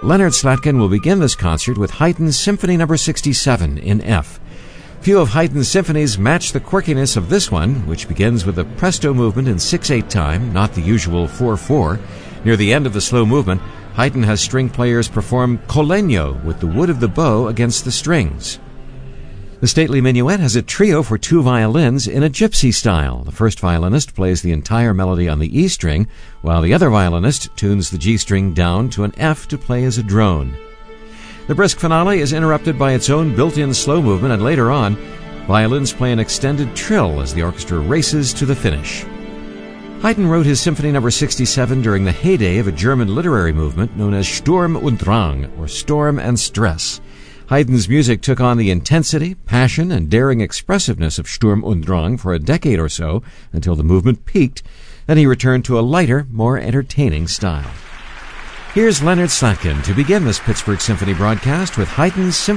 Leonard Slatkin will begin this concert with Haydn's Symphony No. 67 in F. Few of Haydn's symphonies match the quirkiness of this one, which begins with a presto movement in 6/8 time, not the usual 4/4. Near the end of the slow movement, Haydn has string players perform col legno with the wood of the bow against the strings. The stately minuet has a trio for 2 violins in a gypsy style. The first violinist plays the entire melody on the E string, while the other violinist tunes the G string down to an F to play as a drone. The brisk finale is interrupted by its own built-in slow movement, and later on, violins play an extended trill as the orchestra races to the finish. Haydn wrote his Symphony No. 67 during the heyday of a German literary movement known as Sturm und Drang, or Storm and Stress. Haydn's music took on the intensity, passion, and daring expressiveness of Sturm und Drang for a decade or so, until the movement peaked, then he returned to a lighter, more entertaining style. Here's Leonard Slatkin to begin this Pittsburgh Symphony broadcast with Haydn's Symphony